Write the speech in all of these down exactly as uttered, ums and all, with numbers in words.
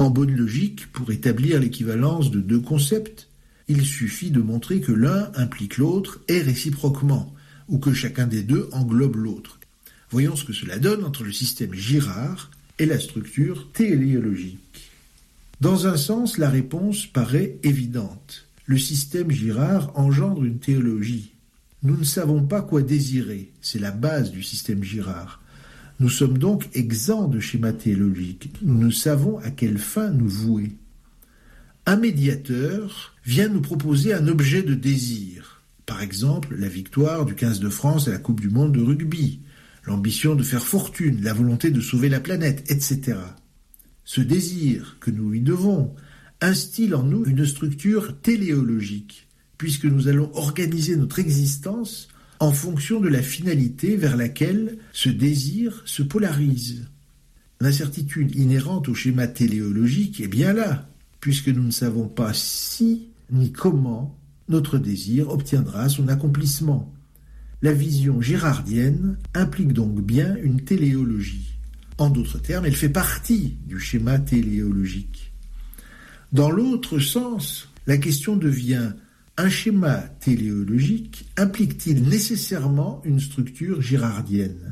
En bonne logique, pour établir l'équivalence de deux concepts, il suffit de montrer que l'un implique l'autre et réciproquement, ou que chacun des deux englobe l'autre. Voyons ce que cela donne entre le système Girard et la structure téléologique. Dans un sens, la réponse paraît évidente. Le système Girard engendre une théologie. Nous ne savons pas quoi désirer, c'est la base du système Girard. Nous sommes donc exempts de schéma théologique. Nous ne savons à quelle fin nous vouer. Un médiateur vient nous proposer un objet de désir. Par exemple, la victoire du quinze de France à la Coupe du Monde de rugby, l'ambition de faire fortune, la volonté de sauver la planète, et cetera. Ce désir que nous lui devons instille en nous une structure téléologique, puisque nous allons organiser notre existence en fonction de la finalité vers laquelle ce désir se polarise. L'incertitude inhérente au schéma téléologique est bien là, puisque nous ne savons pas si ni comment notre désir obtiendra son accomplissement. La vision girardienne implique donc bien une téléologie. En d'autres termes, elle fait partie du schéma téléologique. Dans l'autre sens, la question devient: un schéma téléologique implique-t-il nécessairement une structure girardienne ?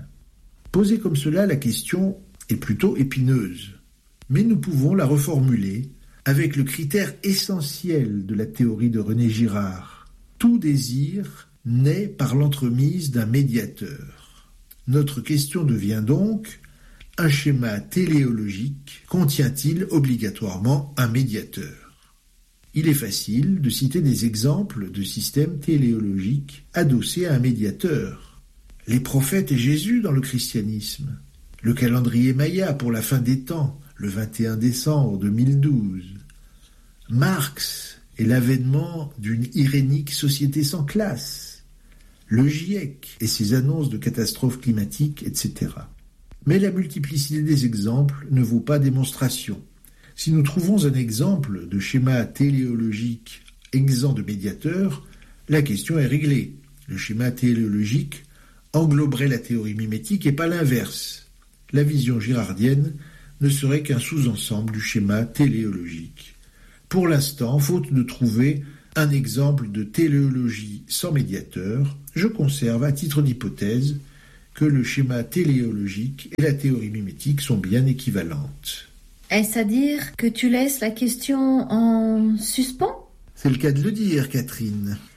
Posée comme cela, la question est plutôt épineuse. Mais nous pouvons la reformuler avec le critère essentiel de la théorie de René Girard. Tout désir naît par l'entremise d'un médiateur. Notre question devient donc: un schéma téléologique contient-il obligatoirement un médiateur ? Il est facile de citer des exemples de systèmes téléologiques adossés à un médiateur. Les prophètes et Jésus dans le christianisme, le calendrier Maya pour la fin des temps, le vingt et un décembre deux mille douze, Marx et l'avènement d'une irénique société sans classe, le GIEC et ses annonces de catastrophes climatiques, et cetera. Mais la multiplicité des exemples ne vaut pas démonstration. Si nous trouvons un exemple de schéma téléologique exempt de médiateur, la question est réglée. Le schéma téléologique engloberait la théorie mimétique et pas l'inverse. La vision girardienne ne serait qu'un sous-ensemble du schéma téléologique. Pour l'instant, faute de trouver un exemple de téléologie sans médiateur, je conserve à titre d'hypothèse que le schéma téléologique et la théorie mimétique sont bien équivalentes. Est-ce à dire que tu laisses la question en suspens ? C'est le cas de le dire, Catherine.